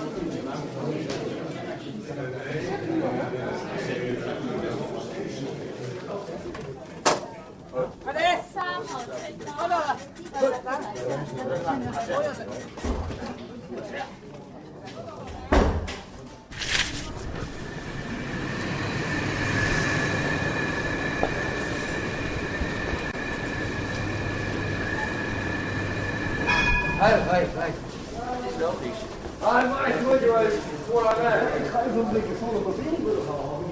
Hey. Selfies. Hij maakt het goed, joh. Voor haar weg. Ik ga even een blikje vol op mijn been halen.